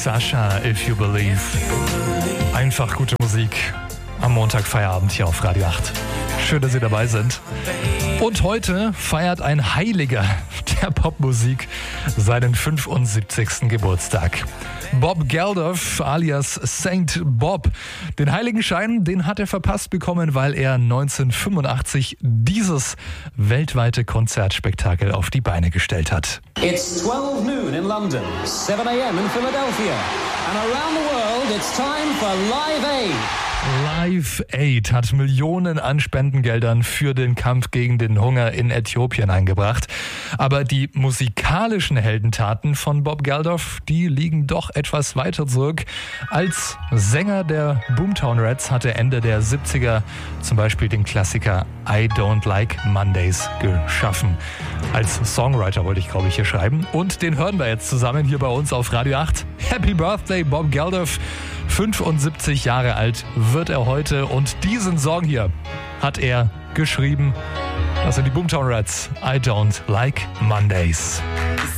Sasha, If You Believe. Einfach gute Musik am Montagfeierabend hier auf Radio 8. Schön, dass Sie dabei sind. Und heute feiert ein Heiliger der Popmusik seinen 75. Geburtstag. Bob Geldof alias Saint Bob. Den Heiligenschein, den hat er verpasst bekommen, weil er 1985 dieses weltweite Konzertspektakel auf die Beine gestellt hat. It's 12 noon in London, 7 a.m. in Philadelphia. And around the world, it's time for Live Aid. Live Aid hat Millionen an Spendengeldern für den Kampf gegen den Hunger in Äthiopien eingebracht. Aber die musikalischen Heldentaten von Bob Geldof, die liegen doch etwas weiter zurück. Als Sänger der Boomtown Rats hat er Ende der 70er zum Beispiel den Klassiker I Don't Like Mondays geschaffen. Als Songwriter wollte ich, glaube ich, hier schreiben. Und den hören wir jetzt zusammen hier bei uns auf Radio 8. Happy Birthday, Bob Geldof. 75 Jahre alt wird er heute und diesen Song hier hat er geschrieben. Das sind die Boomtown Rats. I Don't Like Mondays.